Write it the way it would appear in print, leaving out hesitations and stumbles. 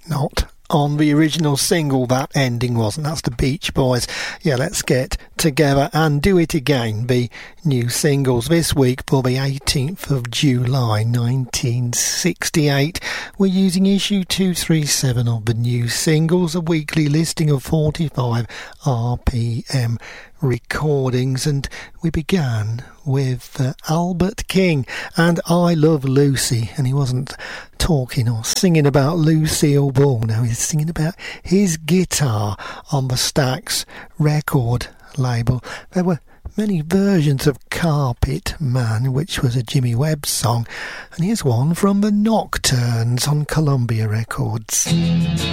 Not on the original single, that ending wasn't. That's the Beach Boys. Yeah, let's get together and do it again. The new singles this week for the 18th of July 1968. We're using issue 237 of the new singles, a weekly listing of 45 RPM recordings, and we began with Albert King and I Love Lucy, and he wasn't talking or singing about Lucille Ball. Now he's singing about his guitar on the Stax record label. There were many versions of Carpet Man, which was a Jimmy Webb song, and here's one from the Nocturnes on Columbia Records.